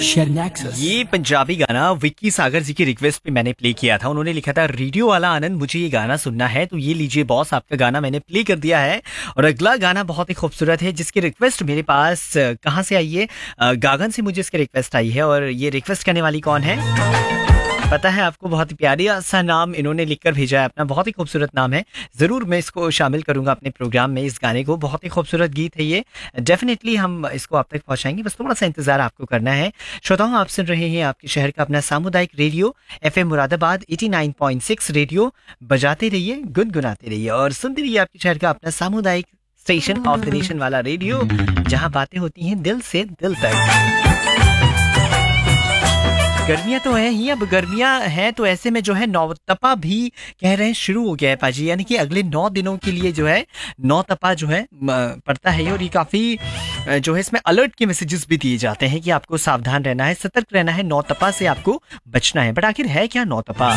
शेरनैक्सस। ये पंजाबी गाना विक्की सागर जी की रिक्वेस्ट पे मैंने प्ले किया था। उन्होंने लिखा था रेडियो वाला आनंद, मुझे ये गाना सुनना है। तो ये लीजिए बॉस, आपका गाना मैंने प्ले कर दिया है। और अगला गाना बहुत ही खूबसूरत है, जिसकी रिक्वेस्ट मेरे पास कहाँ से आई है, गागन से मुझे इसकी रिक्वेस्ट आई है। और ये रिक्वेस्ट करने वाली कौन है पता है आपको? बहुत ही प्यारी सा नाम इन्होंने लिखकर भेजा है अपना, बहुत ही खूबसूरत नाम है। ज़रूर मैं इसको शामिल करूंगा अपने प्रोग्राम में, इस गाने को। बहुत ही खूबसूरत गीत है ये, डेफिनेटली हम इसको आप तक पहुंचाएंगे, बस थोड़ा सा इंतजार आपको करना है। श्रोताओं, आप सुन रहे हैं आपके शहर का अपना सामुदायिक रेडियो FM मुरादाबाद 89.6 रेडियो। बजाते रहिए, गुनगुनाते रहिए और सुनते रहिए आपके शहर का अपना सामुदायिक स्टेशन ऑफ द नेशन वाला रेडियो, जहां बातें होती हैं दिल से दिल तक। गर्मियां तो हैं ही, अब गर्मियां हैं तो ऐसे में जो है नौतपा भी कह रहे हैं शुरू हो गया है पाजी, यानी कि अगले 9 दिनों के लिए जो है नौतपा जो है पड़ता है। और ये काफ़ी जो है इसमें अलर्ट के मैसेजेस भी दिए जाते हैं कि आपको सावधान रहना है, सतर्क रहना है, नौतपा से आपको बचना है। बट आखिर है क्या नौतपा?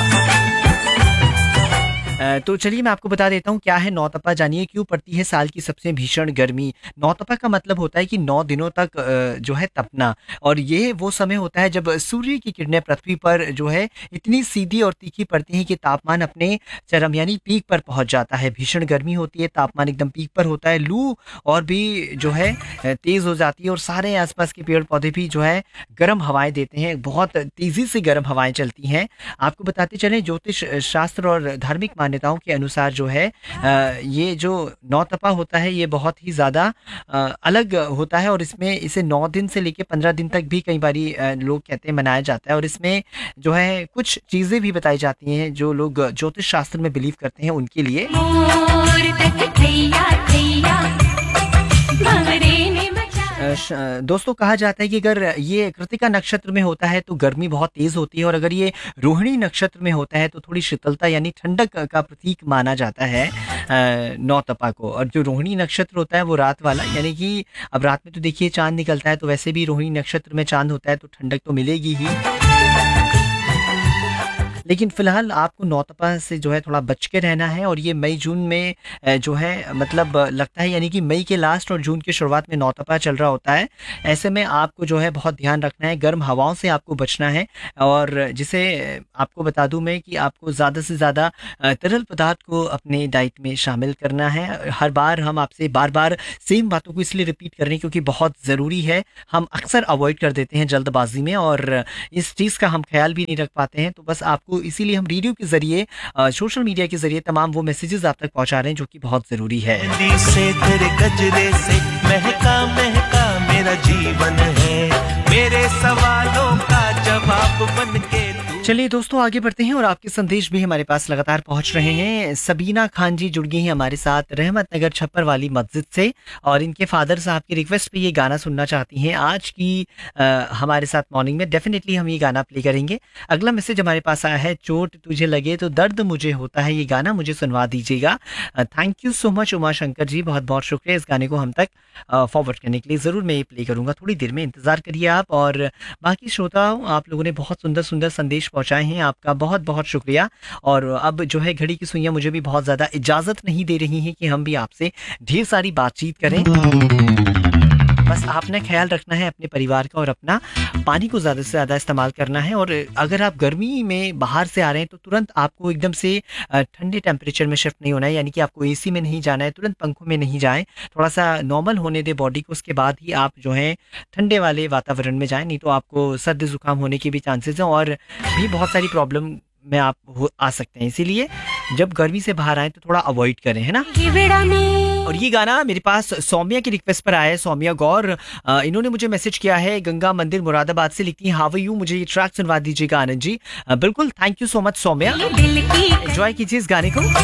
तो चलिए मैं आपको बता देता हूँ क्या है नौतपा। जानिए क्यों पड़ती है साल की सबसे भीषण गर्मी। नौतपा का मतलब होता है कि 9 दिनों तक जो है तपना, और ये वो समय होता है जब सूर्य की किरणें पृथ्वी पर जो है इतनी सीधी और तीखी पड़ती हैं कि तापमान अपने चरम यानी पीक पर पहुंच जाता है। भीषण गर्मी होती है, तापमान एकदम पीक पर होता है, लू और भी जो है तेज़ हो जाती है, और सारे आसपास के पेड़ पौधे भी जो है गर्म हवाएं देते हैं, बहुत तेज़ी से गर्म हवाएं चलती हैं। आपको बताते चलें, ज्योतिष शास्त्र और धार्मिक मान्यताओं के अनुसार जो है ये जो नौतपा होता है ये बहुत ही ज़्यादा अलग होता है, और इसमें इसे 9 दिन से लेकर 15 दिन तक भी कई बारी लोग कहते हैं मनाया जाता है। और इसमें जो है कुछ चीज़ें भी बताई जाती हैं जो लोग ज्योतिष शास्त्र में बिलीव करते हैं उनके लिए। दोस्तों, कहा जाता है कि अगर ये कृतिका नक्षत्र में होता है तो गर्मी बहुत तेज होती है, और अगर ये रोहिणी नक्षत्र में होता है तो थोड़ी शीतलता यानी ठंडक का प्रतीक माना जाता है नौतपा को। और जो रोहिणी नक्षत्र होता है वो रात वाला, यानी कि अब रात में तो देखिए चांद निकलता है, तो वैसे भी रोहिणी नक्षत्र में चांद होता है तो ठंडक तो मिलेगी ही। लेकिन फिलहाल आपको नौतपा से जो है थोड़ा बच के रहना है। और ये मई जून में जो है मतलब लगता है, यानी कि मई के लास्ट और जून की शुरुआत में नौतपा चल रहा होता है। ऐसे में आपको जो है बहुत ध्यान रखना है, गर्म हवाओं से आपको बचना है। और जिसे आपको बता दूं मैं कि आपको ज़्यादा से ज़्यादा तरल पदार्थ को अपने डाइट में शामिल करना है। हर बार हम आपसे बार बार सेम बातों को इसलिए रिपीट कर रहे हैं क्योंकि बहुत ज़रूरी है, हम अक्सर अवॉइड कर देते हैं जल्दबाजी में, और इस चीज़ का हम ख्याल भी नहीं रख पाते हैं। तो बस आपको इसीलिए हम रेडियो के जरिए, सोशल मीडिया के जरिए तमाम वो मैसेजेस आप तक पहुंचा रहे हैं जो कि बहुत जरूरी है। से तेरे गजरे से महका महका मेरा जीवन है, मेरे सवालों का जवाब बन के। चलिए दोस्तों, आगे बढ़ते हैं और आपके संदेश भी हमारे पास लगातार पहुंच रहे हैं। सबीना खान जी जुड़ गई हैं हमारे साथ रहमत नगर छप्पर वाली मस्जिद से, और इनके फादर साहब की रिक्वेस्ट पे ये गाना सुनना चाहती हैं आज की हमारे साथ मॉर्निंग में। डेफिनेटली हम ये गाना प्ले करेंगे। अगला मैसेज हमारे पास आया है, चोट तुझे लगे तो दर्द मुझे होता है, ये गाना मुझे सुनवा दीजिएगा। Thank you so much Uma Shankar ji, बहुत बहुत शुक्रिया इस गाने को हम तक फॉरवर्ड करने के लिए। ज़रूर मैं ये प्ले करूँगा, थोड़ी देर में इंतज़ार करिए आप। और बाकी श्रोताओं, आप लोगों ने बहुत सुंदर सुंदर संदेश पहुंचाए हैं, आपका बहुत बहुत शुक्रिया। और अब जो है घड़ी की सुइयां मुझे भी बहुत ज़्यादा इजाज़त नहीं दे रही हैं कि हम भी आपसे ढेर सारी बातचीत करें। बस आपने ख्याल रखना है अपने परिवार का, और अपना पानी को ज़्यादा से ज़्यादा इस्तेमाल करना है। और अगर आप गर्मी में बाहर से आ रहे हैं तो तुरंत आपको एकदम से ठंडे टेम्परेचर में शिफ्ट नहीं होना है, यानी कि आपको एसी में नहीं जाना है, तुरंत पंखों में नहीं जाएं, थोड़ा सा नॉर्मल होने दे बॉडी को, उसके बाद ही आप जो है ठंडे वाले वातावरण में जाएं। नहीं तो आपको सर्दी जुकाम होने की भी चांसेस हैं, और भी बहुत सारी प्रॉब्लम में आप आ सकते हैं। इसीलिए जब गर्मी से बाहर आए तो थोड़ा अवॉइड करें, है ना। और ये गाना मेरे पास सौम्या की रिक्वेस्ट पर आया है, सौम्या गौर। इन्होंने मुझे मैसेज किया है, गंगा मंदिर मुरादाबाद से, लिखती हैं हाउ आर यू, मुझे ये ट्रैक सुनवा दीजिएगा आनंद जी। बिल्कुल, thank you so much Saumya, enjoy कीजिए इस गाने को।